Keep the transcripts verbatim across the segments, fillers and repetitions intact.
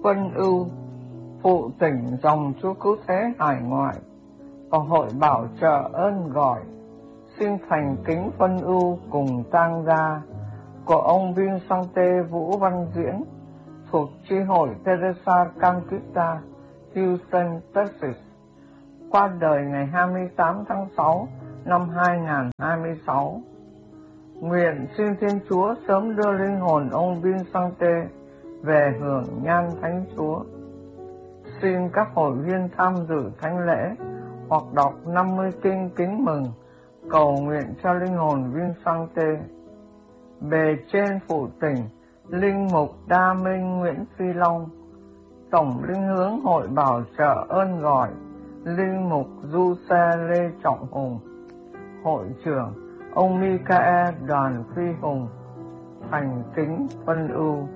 Phân Ưu, phụ tỉnh dòng Chúa Cứu Thế hải ngoại, và hội bảo trợ ơn gọi xin thành kính phân ưu cùng tang gia của ông Vincente Vũ Văn Diễn thuộc chi hội Teresa Calcutta, Houston, Texas, qua đời ngày hai mươi tám tháng sáu năm hai nghìn không trăm hai mươi sáu. Nguyện xin Thiên Chúa sớm đưa linh hồn ông Vincente về hưởng nhan Thánh Chúa. Xin các hội viên tham dự thánh lễ hoặc đọc năm mươi kinh kính mừng cầu nguyện cho linh hồn Vincente. Bề trên phụ tỉnh Linh Mục Đa Minh Nguyễn Phi Long, Tổng Linh Hướng Hội Bảo trợ ơn gọi Linh Mục Du Xe Lê Trọng Hùng, Hội trưởng ông Michael Đoàn Phi Hùng, thành kính phân ưu.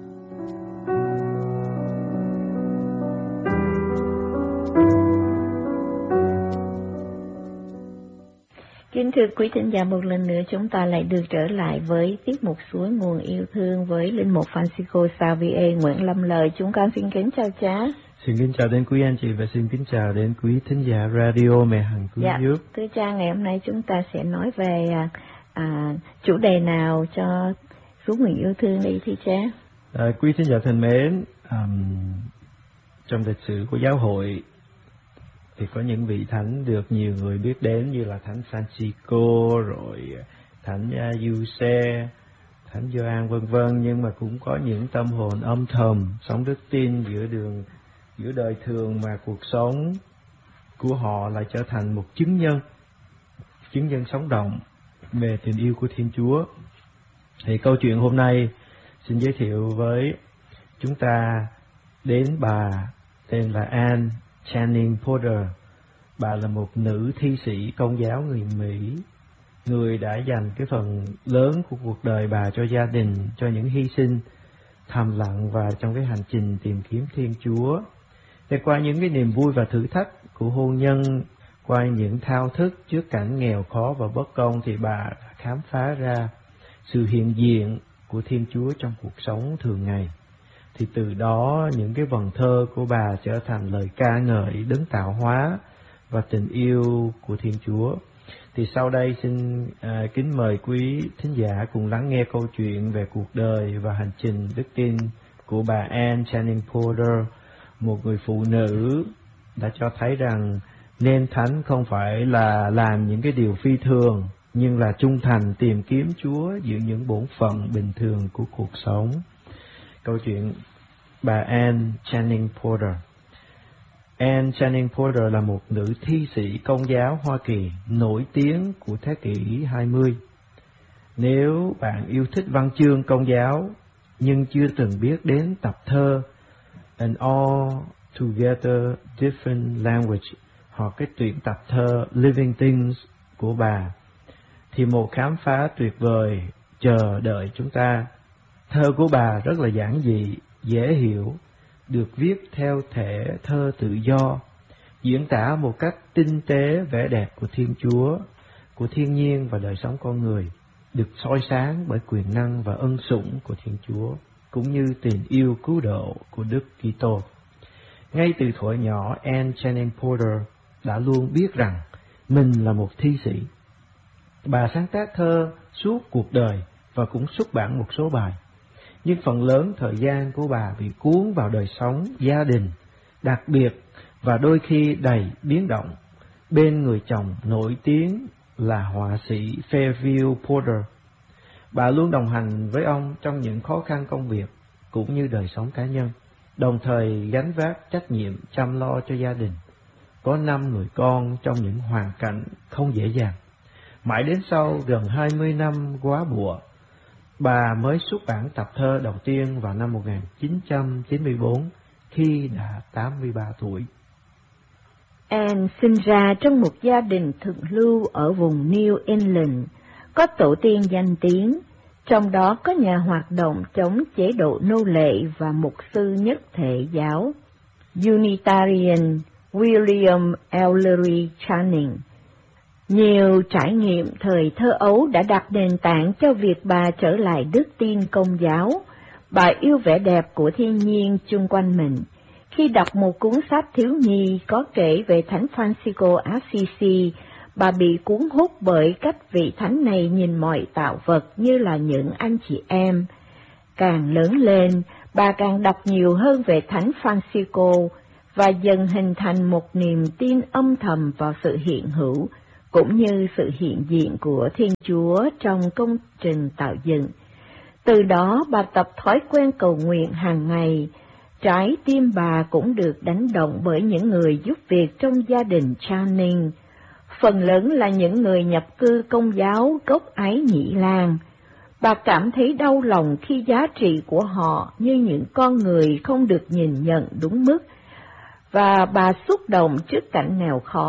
Kính thưa quý thính giả, một lần nữa chúng ta lại được trở lại với tiết mục Suối Nguồn Yêu Thương với Linh Mục Francisco Xavier Nguyễn Lâm Lời. Chúng con xin kính chào cha. Xin kính chào đến quý anh chị và xin kính chào đến quý thính giả radio Mẹ Hằng Cứu Dạ, Giúp. thưa cha, ngày hôm nay chúng ta sẽ nói về à, chủ đề nào cho Suối Nguồn Yêu Thương đây thưa cha? À, quý thính giả thân mến, um, trong lịch sử của giáo hội thì có những vị thánh được nhiều người biết đến như là Thánh Francisco, rồi Thánh Giuse, Thánh Gioan vân vân, nhưng mà cũng có những tâm hồn âm thầm sống đức tin giữa đường giữa đời thường mà cuộc sống của họ lại trở thành một chứng nhân, chứng nhân sống động về tình yêu của Thiên Chúa. Thì câu chuyện hôm nay xin giới thiệu với chúng ta đến bà tên là Anne Channing Porter. Bà là một nữ thi sĩ Công giáo người Mỹ, người đã dành cái phần lớn của cuộc đời bà cho gia đình, cho những hy sinh thầm lặng và trong cái hành trình tìm kiếm Thiên Chúa. Để qua những cái niềm vui và thử thách của hôn nhân, qua những thao thức trước cảnh nghèo khó và bất công, thì bà đã khám phá ra sự hiện diện của Thiên Chúa trong cuộc sống thường ngày. Thì từ đó những cái vần thơ của bà trở thành lời ca ngợi đấng tạo hóa và tình yêu của Thiên Chúa. Thì sau đây xin à, kính mời quý thính giả cùng lắng nghe câu chuyện về cuộc đời và hành trình đức tin của bà Anne Channing Porter, một người phụ nữ đã cho thấy rằng nên thánh không phải là làm những cái điều phi thường, nhưng là trung thành tìm kiếm Chúa giữa những bổn phận bình thường của cuộc sống. Câu chuyện bà Anne Channing Porter. Anne Channing Porter là một nữ thi sĩ Công giáo Hoa Kỳ nổi tiếng của thế kỷ hai mươi. Nếu bạn yêu thích văn chương Công giáo nhưng chưa từng biết đến tập thơ An Altogether Different Language hoặc cái tuyển tập thơ Living Things của bà, thì một khám phá tuyệt vời chờ đợi chúng ta. Thơ của bà rất là giản dị, dễ hiểu, được viết theo thể thơ tự do, diễn tả một cách tinh tế vẻ đẹp của Thiên Chúa, của thiên nhiên và đời sống con người, được soi sáng bởi quyền năng và ân sủng của Thiên Chúa, cũng như tình yêu cứu độ của Đức Kitô. Ngay từ thuở nhỏ, Anne Channing Porter đã luôn biết rằng mình là một thi sĩ. Bà sáng tác thơ suốt cuộc đời và cũng xuất bản một số bài. Nhưng phần lớn thời gian của bà bị cuốn vào đời sống, gia đình, đặc biệt và đôi khi đầy biến động, bên người chồng nổi tiếng là họa sĩ Fairview Porter. Bà luôn đồng hành với ông trong những khó khăn công việc cũng như đời sống cá nhân, đồng thời gánh vác trách nhiệm chăm lo cho gia đình. Có năm người con trong những hoàn cảnh không dễ dàng. Mãi đến sau gần hai mươi năm góa bụa, bà mới xuất bản tập thơ đầu tiên vào năm một nghìn chín trăm chín mươi tư khi đã tám mươi ba tuổi. Anne sinh ra trong một gia đình thượng lưu ở vùng New England, có tổ tiên danh tiếng, trong đó có nhà hoạt động chống chế độ nô lệ và mục sư nhất thể giáo Unitarian William Ellery Channing. Nhiều trải nghiệm thời thơ ấu đã đặt nền tảng cho việc bà trở lại đức tin Công giáo. Bà yêu vẻ đẹp của thiên nhiên chung quanh mình, Khi đọc một cuốn sách thiếu nhi có kể về Thánh Francisco Assisi, bà bị cuốn hút bởi cách vị thánh này nhìn mọi tạo vật như là những anh chị em. Càng lớn lên, bà càng đọc nhiều hơn về Thánh Francisco và dần hình thành một niềm tin âm thầm vào sự hiện hữu, cũng như sự hiện diện của Thiên Chúa trong công trình tạo dựng. Từ đó bà tập thói quen cầu nguyện hàng ngày. Trái tim bà cũng được đánh động bởi những người giúp việc trong gia đình Channing, phần lớn là những người nhập cư Công giáo gốc Ái Nhĩ Lan. Bà cảm thấy đau lòng khi giá trị của họ như những con người không được nhìn nhận đúng mức, và bà xúc động trước cảnh nghèo khó